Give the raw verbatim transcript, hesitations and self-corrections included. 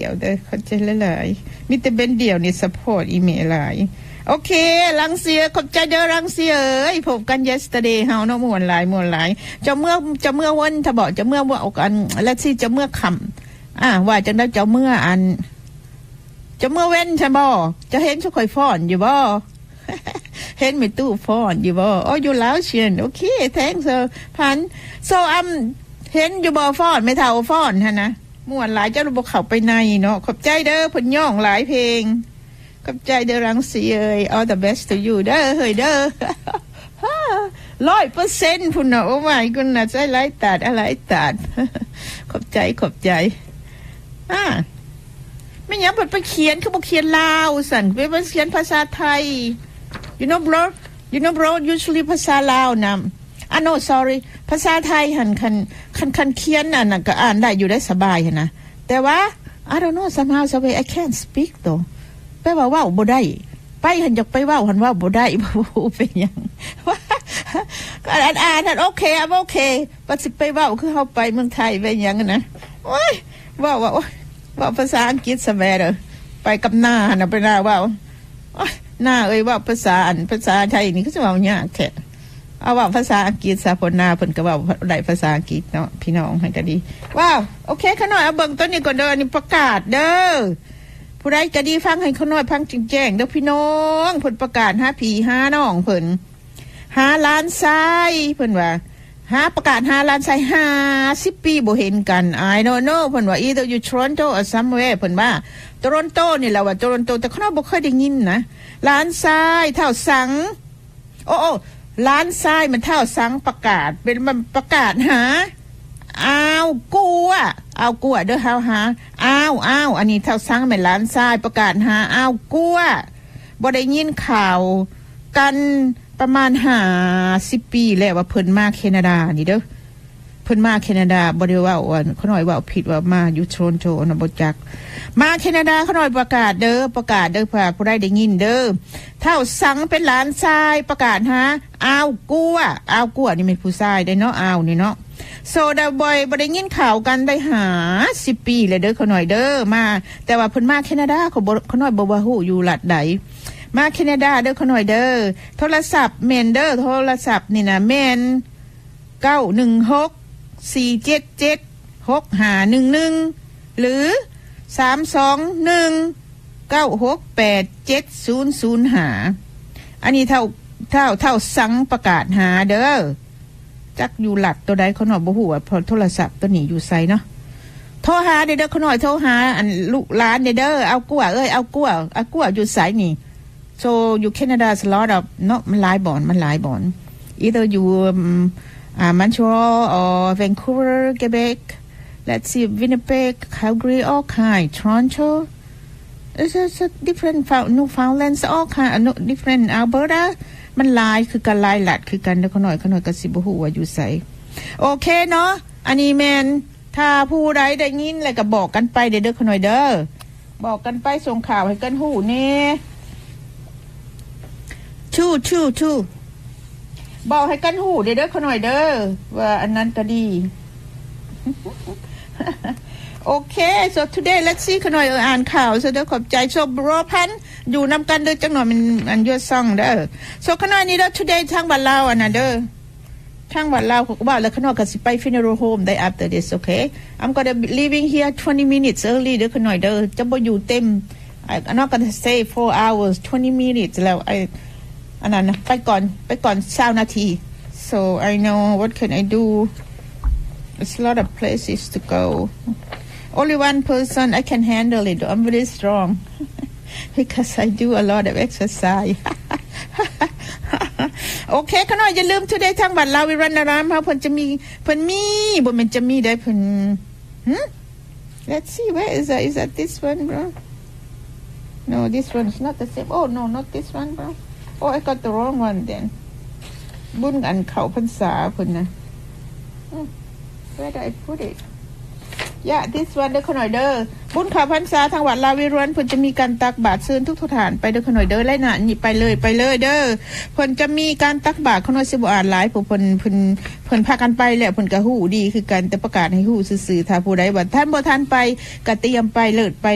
ยวเด้อเข้าใจหลายๆมีแต่เบนเดียวนี่ซัพพอร์ตอีเมลหลายโอเครังเสียขอบใจเด้อรังเสียเอ้ยพบกัน yesterday เฮาเนาะม่วนหลายม่วนหลายจะเมื่อจะเมื่อวันถ้าบอกจะเมื่อว่าอันแล้วสิจะเมื่อค่ำอ่าว่าจังได๋จะเมื่ออันจะเมื่อเว้นใช่บ่จะเห็นสุข่อยฟ้อนอยู่บ่เห็นมีตู้ฟ้อนอยู่บ่อ๋ออยู่แล้วเชียนโอเค thanks พัน so อัมเห็นอยู่บ่ฟ้อนไม่เท่าฟ้อนหั่นนะม่วนหลายเจ้าบ่เข้าไปในเนาะขอบใจเด้อเพิ่นย่องหลายเพลงขอบใจเด้อรังสีเอ้ย all the best to you เด้อเฮ้ยเด้อ ร้อยเปอร์เซ็นต์ พุ่นน่ะโอ้ my goodness ใจหลายตัดอะไรตัดขอบใจขอบใจอ่าไม่หยังเพิ่นไปเขียนคือบ่เขียนลาวสั่นเพิ่นเขียนภาษาไทย you know bro you know bro usually ภาษาลาวนำ ah no sorry ภาษาไทยหั่นคันคันคันเขียนอันน่ะก็อ่านได้อยู่ได้สบายหั่นนะแต่ว่า I don't know somehow some way I can't speak though แปลว่าเว้าบ่ได้ไปหั่นอยากไปเว้าหั่นเว้าบ่ได้บ่เป็นหยังก็อ่านอ่านโอเคอ่ะโอเคบ่สิไปเว้าคือเฮาไปเมืองไทยไปหยังนะโอ้ยเว้าว่าว่าภาษาอังกฤษซะแม่เด้อไปกับหน้าน่ะไปหน้าเว้าหน้าเอ้ยว่าภาษาอันภาษาไทยนี่คือสิเว้ายากแท้เอาว่าภาษาอังกฤษซะเพิ่นหน้าเพิ่นก็เว้าได้ภาษาอังกฤษเนาะพี่น้องให้ก็ดีว้าวโอเคขะน้อยเอาเบิ่งตัวนี้ก่อนเด้อนี่ประกาศเด้อผู้ใดจะดีฟังให้ขะน้อยฟังจริงแจ้งเด้อพี่น้องเพิ่นประกาศหาพี่หาน้องเพิ่นหาหลานชายเพิ่นว่าหาประกาศหาหลานชายห้าสิบปีบ่เห็นกัน I don't know เพิ่นว่า either you Toronto or somewhere เพิ่นว่าโตรอนโตนี่แหละว่าโตรอนโตแต่เขาบ่เคยได้ยินนะหลานชายเท่าสังโอ้โอ้หลานชายมันเท่าสังประกาศเป็นมันประกาศหาอ้าวกูอ่ะเอากูอ่ะเด้อเฮาหาอ้าวอ้าวอันนี้เท่าสังแม่หลานชายประกาศหาอ้าวกูอ่ะบ่ได้ยินข่าวกันประมาณห้าสิบปีแล้วว่าเพิ่นมาแคนาดานี่เด้อเพิ่นมาแคนาดาบ่ได้ว่าว่าเขาน้อยว่าผิดว่ามาอยู่โตรอนโตนะบ่จักมาแคนาดาเขาน้อยประกาศเด้อประกาศเด้อค่ะผู้ใดได้ยินเด้อเท่าสังเป็นหลานชายประกาศหาอ้าวกัวอ้าวกัวนี่เป็นผู้ชายได้เนาะอ้าวนี่เนาะโซดาบอยบ่ได้ยินข่าวกันได้หาสิบปีแล้วเด้อเขาน้อยเด้อมาแต่ว่าเพิ่นมาแคนาดาเขาบ่เขาน้อยบ่ว่าฮู้อยู่รัฐใดมาแคนาดาเด้อเขาหน่อยเด้อโทรศัพท์แม่นเด้อโทรศัพท์นี่นะแม่นเก้าหนึ่งหก สี่เจ็ดเจ็ด หกห้าหนึ่งหนึ่งหรือสามสองหนึ่ง เก้าหกแปด เจ็ดศูนย์ศูนย์ห้าอันนี้เท่าเท่าเท่าสังประกาศหาเด้อจักอยู่หลัดตัวใดเขาหน่อยบ่ฮู้ว่าพอโทรศัพท์ตัวนี้อยู่ไสเนาะโทรหาเด้อเขาหน่อยโทรหาอันลูกหลานเด้อเอากัวเอ้ยเอากัวเอากัวอยู่ไสนี่so you Canada's a lot of not มันหลายบ่อนมันหลายบ่อน either you um, uh, Montreal or Vancouver Quebec let's see Winnipeg Calgary all kind Toronto it's a different Newfoundland all kind uh, different Alberta มันหลายคือกันหลายหลัดคือกันเด้อเขาหน่อยเขาหน่อยก็สิบ่ฮู้ว่าอยู่ไสโอเคเนาะอันนี้แม่นถ้าผู้ใดได้ยินแล้วก็บอกกันไปเด้อเขาหน่อยเด้อบอกกันไปส่งข่าวให้กันฮู้แน่ทูทูทูบอกให้กันหูเด้อเด้อเขาหน่อยเด้อว่าอันนั้นก็ดี โอเค so today let's see เขาหน่อยเอออ่านข่าวซะเด้อขอบใจ so รอพันอยู่นำกันเด้อจังหน่อยมันอันยอดซ่องเด้อ so เขาหน่อยนี่เด้อ today ทางบ้านลาวอ่ะนะเด้อทางบ้านลาวเขาก็ว่าแล้วเขาหน่อยก็สิไป funeral homeได้ after this okay I'm gonna be leaving here twenty minutes early เด้อเขาหน่อยเด้อจะบ่อยู่เต็ม I'm not gonna stay four hours twenty minutes แล้วไออันนั้นไปก่อนไปก่อน20นาที so I know what can I do there's a lot of places to go only one person I can handle it I'm very strong because I do a lot of exercise โอเคขน้อยอย่าลืม today ทางบัตรลาวิรันนารามเฮาเพิ่นจะมีเพิ่นมีบ่แม่นจะมีได้เพิ่น hmm? let's see where is that is that this one bro no this one is not the same oh no not this one bro oh I got the wrong one then บุญอันเข้าพรรษาเพิ่นนะ where did I put it yeah this one เด้อขน่อยเด้อบุญเข้าพรรษาทางวัดลาวิรวนเพิ่นจะมีการตักบาตรซื่นทุกสถานไปเด้อขน่อยเด้อไล่หน้านี่ไปเลยไปเลยเด้อเพิ่นจะมีการตักบาตรขน่อยสิบ่อ่านหลายผู้เพิ่นเพิ่นเพิ่นพากันไปแล้วเพิ่นก็ฮู้ดีคือกันแต่ประกาศให้ฮู้ซื่อๆถ้าผู้ใดว่าท่านบ่ทันไปก็เตรียมไปเลิศไป